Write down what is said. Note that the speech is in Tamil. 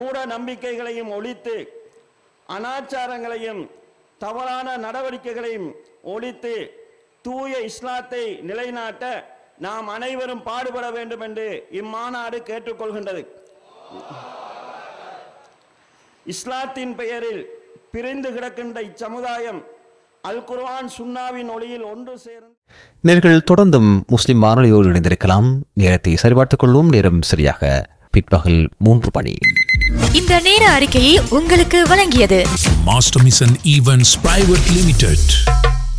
மூட நம்பிக்கைகளையும் ஒழித்து அனாச்சாரங்களையும் தவறான நடவடிக்கைகளையும் ஒழித்து தூய இஸ்லாத்தை நிலைநாட்ட நாம் அனைவரும் பாடுபட வேண்டும் என்று இம்மாநாடு கேட்டுக்கொள்கின்றது. இஸ்லாத்தின் பெயரில் பிரிந்து கிடக்கின்ற இச்சமுதாயம் அல் குர்ஆன் சுன்னாவின் ஒளியில் ஒன்று சேர்ந்து நேர்கள் தொடர்ந்தும் முஸ்லிம் வானொலியோடு இணைந்திருக்கலாம். நேரத்தை சரிபார்த்துக் கொள்வோம். நேரம் சரியாக பிற்பகல் 3 மணி. இந்த நேர அறிக்கையை உங்களுக்கு வழங்கியது master mission events private limited.